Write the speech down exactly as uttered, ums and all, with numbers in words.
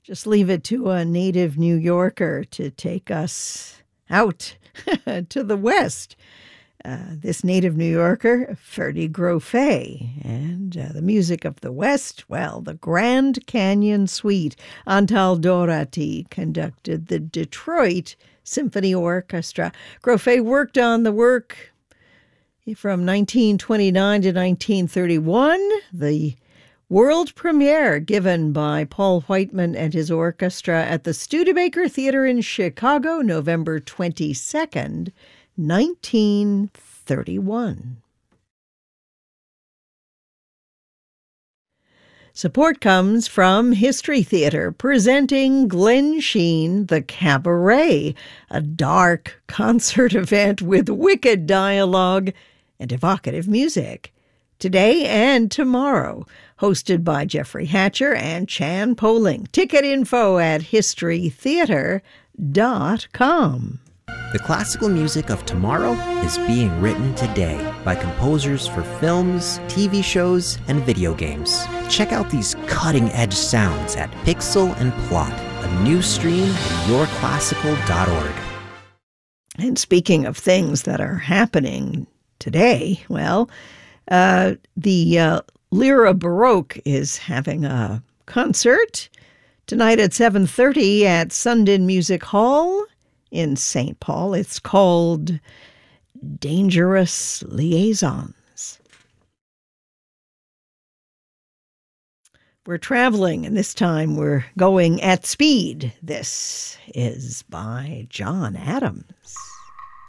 Just leave it to a native New Yorker to take us out to the West. Uh, this native New Yorker, Ferdy Grofé, and uh, the music of the West, well, the Grand Canyon Suite. Antal Dorati conducted the Detroit Symphony Orchestra. Grofé worked on the work from nineteen twenty-nine to nineteen thirty-one. The world premiere given by Paul Whiteman and his orchestra at the Studebaker Theater in Chicago, November twenty-second, nineteen thirty-one. Support comes from History Theater, presenting Glenn Sheen, The Cabaret, a dark concert event with wicked dialogue and evocative music. Today and tomorrow, hosted by Jeffrey Hatcher and Chan Poling. Ticket info at history theater dot com. The classical music of tomorrow is being written today by composers for films, T V shows, and video games. Check out these cutting-edge sounds at Pixel and Plot, a new stream at your classical dot org. And speaking of things that are happening today, well, uh, the uh, Lyra Baroque is having a concert tonight at seven thirty at Sundin Music Hall in Saint Paul. It's called Dangerous Liaisons. We're traveling, and this time we're going at speed. This is by John Adams.